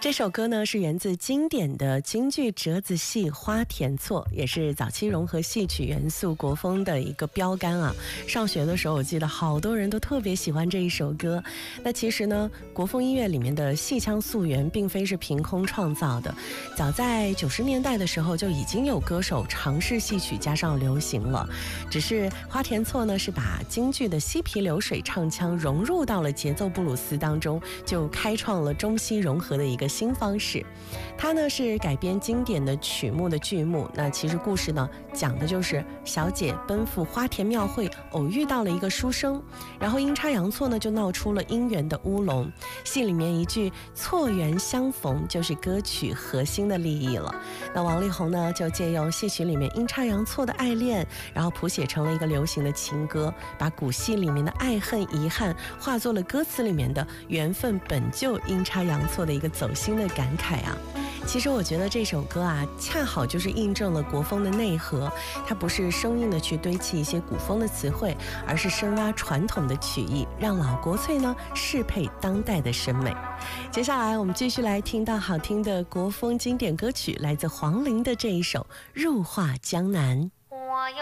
这首歌呢是源自经典的京剧折子戏《花田错》，也是早期融合戏曲元素国风的一个标杆啊。上学的时候，我记得好多人都特别喜欢这一首歌。那其实呢，国风音乐里面的戏腔溯源并非是凭空创造的，早在90年代的时候就已经有歌手尝试戏曲加上流行了。只是《花田错》呢是把京剧的嬉皮流水唱腔融入到了节奏布鲁斯当中，就开创了中西融合的一个新方式。它呢是改编经典的曲目的剧目。那其实故事呢讲的就是小姐奔赴花田庙会，偶遇到了一个书生，然后阴差阳错呢就闹出了姻缘的乌龙。戏里面一句错缘相逢就是歌曲核心的立意了。那王力宏呢就借用戏曲里面阴差阳错的爱恋，然后谱写成了一个流行的情歌，把古戏里面的爱恨遗憾化作了歌词里面的缘分本就阴差阳错的一个走心的感慨啊。其实我觉得这首歌啊，恰好就是印证了国风的内核，它不是生硬的去堆砌一些古风的词汇，而是深挖传统的曲艺，让老国粹呢适配当代的审美。接下来我们继续来听到好听的国风经典歌曲，来自黄龄的这一首《入画江南》。 我有